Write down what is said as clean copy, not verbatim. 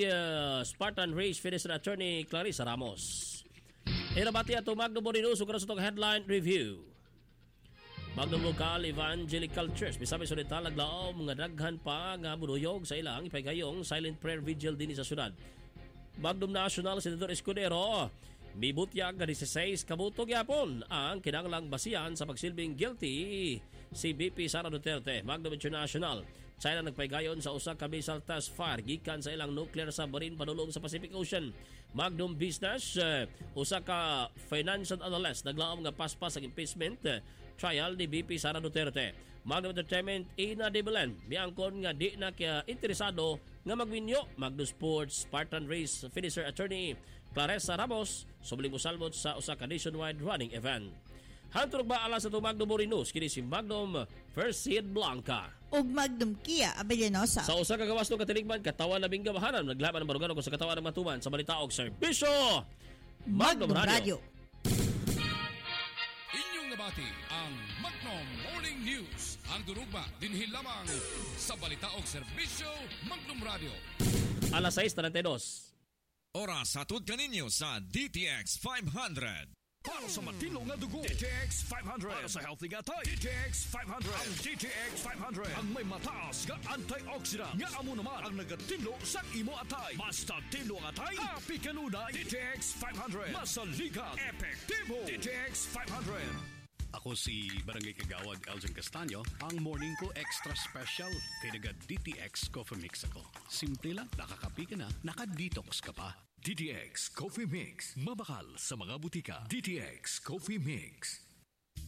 Spartan Race finisher attorney Clarissa Ramos. Irabati ato Magnum Moreno sugara sa itong headline review. Magnum Local Evangelical Church bisabi sulita laglaom nga daghan pa nga bunuyog sa ilang ipagayong silent prayer vigil din sa syudad. Magnum National Senador Escudero mibutyag nga 16 kabutog yapon ang kinahanglang basihan sa pagsilbing guilty si VP Sara Duterte. Magnum International China nagpaygayon sa usa ka missile test fire gikan sa ilang nuclear submarine padulong sa Pacific Ocean. Magnum Business usa ka financial analyst naglaom nga paspas ang impeachment trial ni VP Sara Duterte. Magnum Entertainment Ina de Belen miangkon nga di na kaya interesado nga magwinyo. Magnum Sports Spartan Race finisher attorney Clarissa Ramos subling mosalmot sa usa ka nationwide running event. Hantog ba alas sa Magnum Morinos kini si Magnum First Seed Blanca ug Magnum Kia Abellanosa. Sa usa ka gawas ng katiligman katawan na bingga bahanan naglaban ang barugano sa katawan ng matuman sa balita og serbisyo Magnum Radio. Inyong nabati ang Magnum Morning News. Ang durugma dinhi lamang sa balita og serbisyo Magnum Radio. Alas 6:32. Oras hatod kaninyo sa DTX 500. Para sa matino nga dugo, DTX 500. Para sa healthy nga tayo, DTX 500. Ang DTX 500 ang may mataas nga antioxidant nga amo naman ang nagatilo sa imo atay. Basta tilo nga atay, happy kanunay. DTX 500. Masaligan, epektibo. DTX 500. Ako si Barangay Kagawad Elgin Castaño, ang morning ko extra special kay naga DTX Coffee Mix ako. Simple lang, nakakapi ka na, naka-detox ka pa. DTX Coffee Mix. Mabakal sa mga butika. DTX Coffee Mix.